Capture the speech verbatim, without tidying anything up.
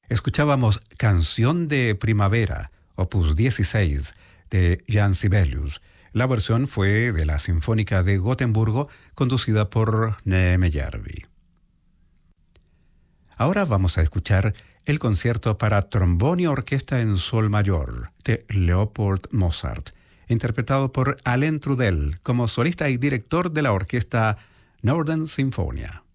Escuchábamos Canción de Primavera, opus dieciséis, de Jan Sibelius. La versión fue de la Sinfónica de Gotemburgo, conducida por Neeme Järvi. Ahora vamos a escuchar el concierto para trombón y orquesta en sol mayor de Leopold Mozart, interpretado por Alain Trudel como solista y director de la orquesta Northern Sinfonia.